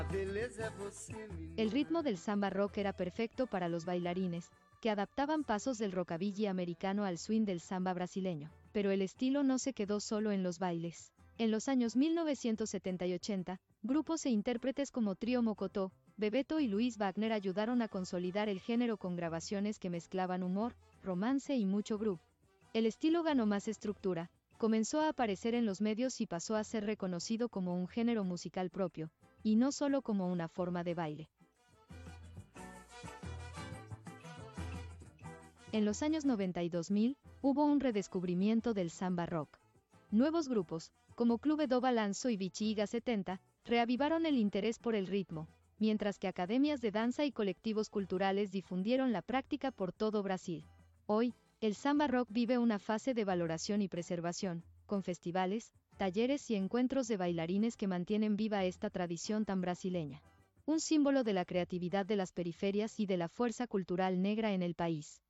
El ritmo del samba rock era perfecto para los bailarines, que adaptaban pasos del rockabilly americano al swing del samba brasileño. Pero el estilo no se quedó solo en los bailes. En los años 1970 y 80, grupos e intérpretes como Trío Mocotó, Bebeto y Luis Wagner ayudaron a consolidar el género con grabaciones que mezclaban humor, romance y mucho groove. El estilo ganó más estructura, comenzó a aparecer en los medios y pasó a ser reconocido como un género musical propio, y no solo como una forma de baile. En los años 90 y 2000, hubo un redescubrimiento del samba rock. Nuevos grupos, como Clube do Balanço y Bexiga 70, reavivaron el interés por el ritmo, mientras que academias de danza y colectivos culturales difundieron la práctica por todo Brasil. Hoy, el samba rock vive una fase de valoración y preservación, con festivales, talleres y encuentros de bailarines que mantienen viva esta tradición tan brasileña. Un símbolo de la creatividad de las periferias y de la fuerza cultural negra en el país.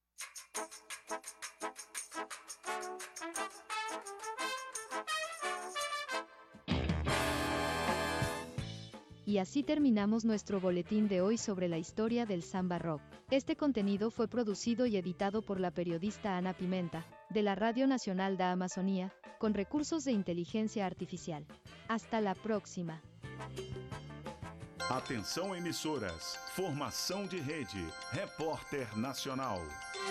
Y así terminamos nuestro boletín de hoy sobre la historia del samba rock. Este contenido fue producido y editado por la periodista Ana Pimenta, de la Radio Nacional da Amazonía, con recursos de inteligencia artificial. Hasta la próxima. Atenção emissoras, formação de rede, Repórter Nacional.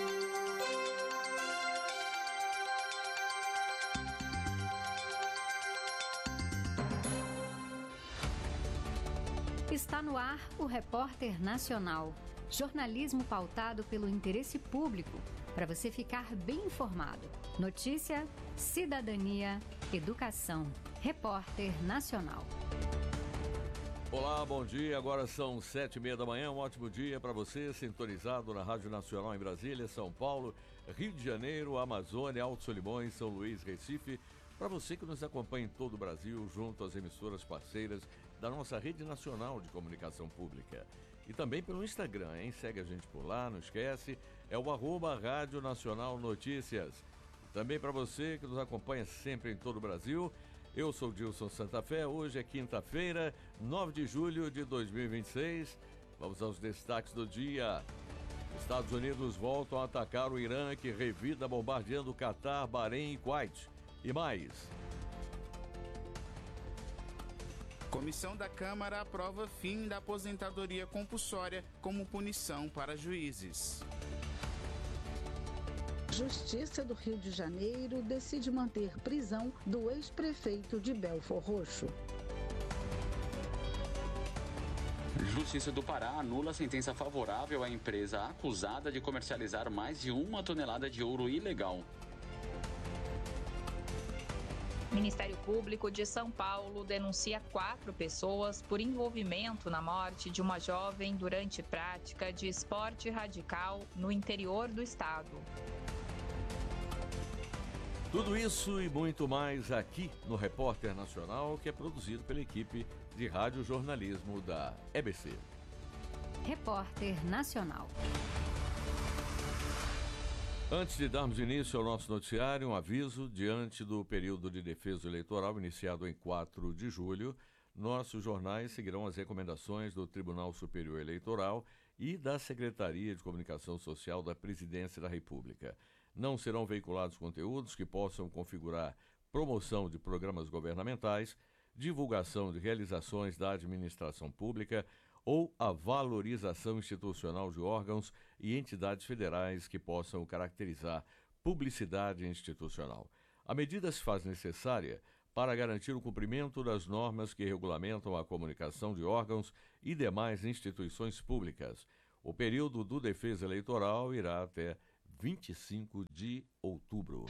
Está no ar o Repórter Nacional, jornalismo pautado pelo interesse público, para você ficar bem informado. Notícia, cidadania, educação. Repórter Nacional. Olá, bom dia. Agora são 7h30 da manhã. Um ótimo dia para você, sintonizado na Rádio Nacional em Brasília, São Paulo, Rio de Janeiro, Amazônia, Alto Solimões, São Luís, Recife. Para você que nos acompanha em todo o Brasil, junto às emissoras parceiras da nossa rede nacional de comunicação pública. E também pelo Instagram, hein? Segue a gente por lá, não esquece. É o @Rádio Nacional Notícias. Também para você que nos acompanha sempre em todo o Brasil, eu sou Dilson Santa Fé. Hoje é quinta-feira, 9 de julho de 2026. Vamos aos destaques do dia. Estados Unidos voltam a atacar o Irã, que revida bombardeando Catar, Bahrein e Kuwait. E mais. Comissão da Câmara aprova fim da aposentadoria compulsória como punição para juízes. Justiça do Rio de Janeiro decide manter prisão do ex-prefeito de Belfor Roxo. Justiça do Pará anula a sentença favorável à empresa acusada de comercializar mais de 1 tonelada de ouro ilegal. Ministério Público de São Paulo denuncia 4 pessoas por envolvimento na morte de uma jovem durante prática de esporte radical no interior do estado. Tudo isso e muito mais aqui no Repórter Nacional, que é produzido pela equipe de radiojornalismo da EBC. Repórter Nacional. Antes de darmos início ao nosso noticiário, um aviso: diante do período de defesa eleitoral iniciado em 4 de julho, nossos jornais seguirão as recomendações do Tribunal Superior Eleitoral e da Secretaria de Comunicação Social da Presidência da República. Não serão veiculados conteúdos que possam configurar promoção de programas governamentais, divulgação de realizações da administração pública ou a valorização institucional de órgãos e entidades federais que possam caracterizar publicidade institucional. A medida se faz necessária para garantir o cumprimento das normas que regulamentam a comunicação de órgãos e demais instituições públicas. O período do defesa eleitoral irá até 25 de outubro.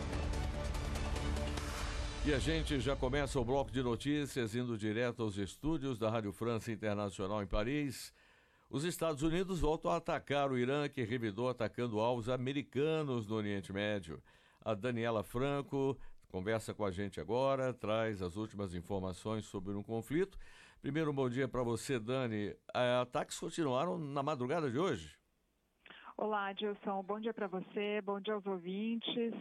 E a gente já começa o bloco de notícias indo direto aos estúdios da Rádio França Internacional em Paris. Os Estados Unidos voltam a atacar o Irã, que revidou atacando alvos americanos no Oriente Médio. A Daniela Franco conversa com a gente agora, traz as últimas informações sobre o conflito. Primeiro, um bom dia para você, Dani. Ataques continuaram na madrugada de hoje? Olá, Dilson. Bom dia para você, bom dia aos ouvintes.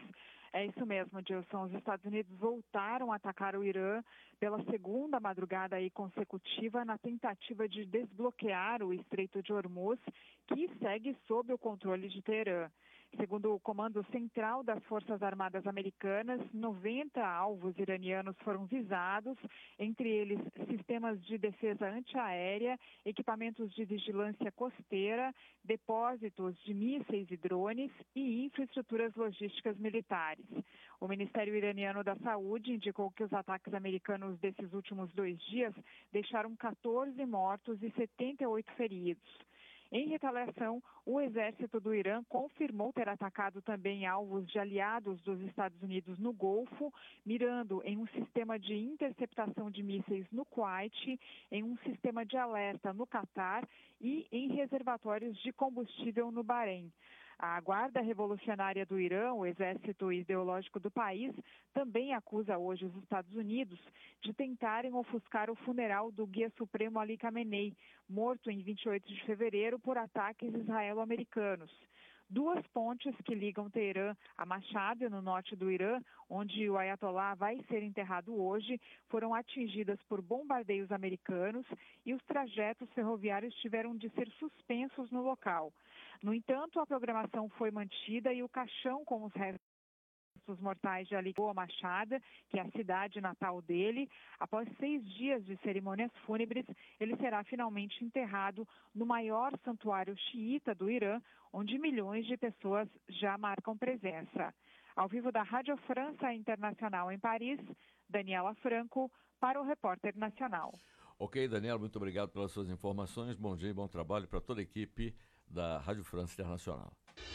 É isso mesmo, Dilson. Os Estados Unidos voltaram a atacar o Irã pela segunda madrugada aí consecutiva na tentativa de desbloquear o Estreito de Hormuz, que segue sob o controle de Teherã. Segundo o Comando Central das Forças Armadas Americanas, 90 alvos iranianos foram visados, entre eles sistemas de defesa antiaérea, equipamentos de vigilância costeira, depósitos de mísseis e drones e infraestruturas logísticas militares. O Ministério Iraniano da Saúde indicou que os ataques americanos desses últimos 2 dias deixaram 14 mortos e 78 feridos. Em retaliação, o exército do Irã confirmou ter atacado também alvos de aliados dos Estados Unidos no Golfo, mirando em um sistema de interceptação de mísseis no Kuwait, em um sistema de alerta no Catar e em reservatórios de combustível no Bahrein. A Guarda Revolucionária do Irã, o exército ideológico do país, também acusa hoje os Estados Unidos de tentarem ofuscar o funeral do guia supremo Ali Khamenei, morto em 28 de fevereiro por ataques israelo-americanos. 2 pontes que ligam Teherã a Mashhad, no norte do Irã, onde o Ayatollah vai ser enterrado hoje, foram atingidas por bombardeios americanos e os trajetos ferroviários tiveram de ser suspensos no local. No entanto, a programação foi mantida e o caixão com os restos mortais de Ali Mashhad, que é a cidade natal dele, após 6 dias de cerimônias fúnebres, ele será finalmente enterrado no maior santuário xiita do Irã, onde milhões de pessoas já marcam presença. Ao vivo da Rádio França Internacional em Paris, Daniela Franco, para o Repórter Nacional. Ok, Daniela, muito obrigado pelas suas informações. Bom dia e bom trabalho para toda a equipe da Rádio França Internacional.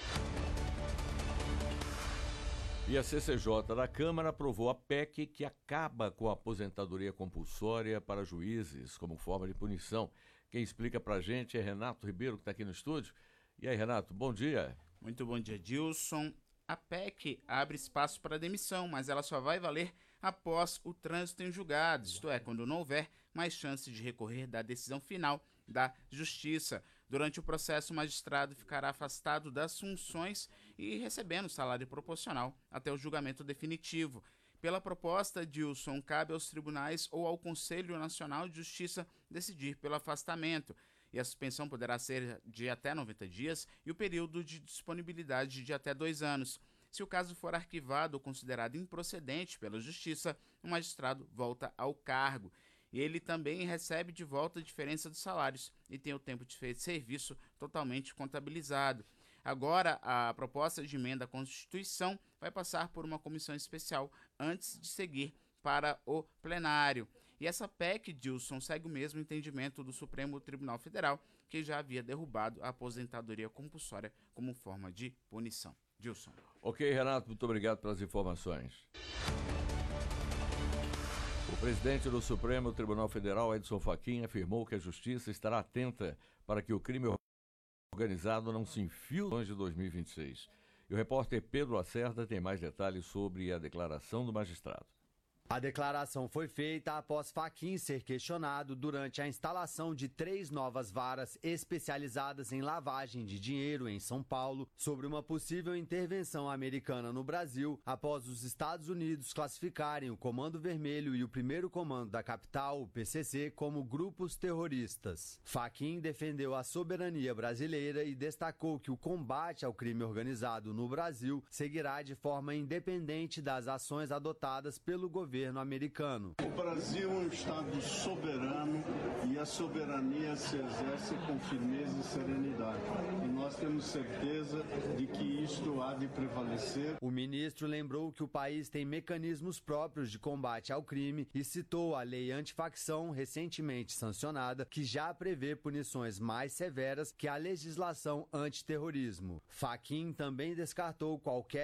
E a CCJ da Câmara aprovou a PEC que acaba com a aposentadoria compulsória para juízes como forma de punição. Quem explica para a gente é Renato Ribeiro, que está aqui no estúdio. E aí, Renato, bom dia. Muito bom dia, Dilson. A PEC abre espaço para demissão, mas ela só vai valer após o trânsito em julgados, isto é, quando não houver mais chance de recorrer da decisão final da Justiça. Durante o processo, o magistrado ficará afastado das funções e recebendo salário proporcional até o julgamento definitivo. Pela proposta, Dilson, cabe aos tribunais ou ao Conselho Nacional de Justiça decidir pelo afastamento. E a suspensão poderá ser de até 90 dias e o período de disponibilidade de até 2 anos. Se o caso for arquivado ou considerado improcedente pela Justiça, o magistrado volta ao cargo. E ele também recebe de volta a diferença dos salários e tem o tempo de serviço totalmente contabilizado. Agora, a proposta de emenda à Constituição vai passar por uma comissão especial antes de seguir para o plenário. E essa PEC, Dilson, segue o mesmo entendimento do Supremo Tribunal Federal, que já havia derrubado a aposentadoria compulsória como forma de punição. Dilson. Ok, Renato, muito obrigado pelas informações. O presidente do Supremo Tribunal Federal, Edson Fachin, afirmou que a Justiça estará atenta para que o crime organizado não se infiltre de 2026. E o repórter Pedro Lacerda tem mais detalhes sobre a declaração do magistrado. A declaração foi feita após Fachin ser questionado durante a instalação de 3 novas varas especializadas em lavagem de dinheiro em São Paulo sobre uma possível intervenção americana no Brasil após os Estados Unidos classificarem o Comando Vermelho e o Primeiro Comando da Capital, o PCC, como grupos terroristas. Fachin defendeu a soberania brasileira e destacou que o combate ao crime organizado no Brasil seguirá de forma independente das ações adotadas pelo governo americano. O Brasil é um Estado soberano e a soberania se exerce com firmeza e serenidade. E nós temos certeza de que isto há de prevalecer. O ministro lembrou que o país tem mecanismos próprios de combate ao crime e citou a lei antifacção recentemente sancionada, que já prevê punições mais severas que a legislação antiterrorismo. Fachin também descartou qualquer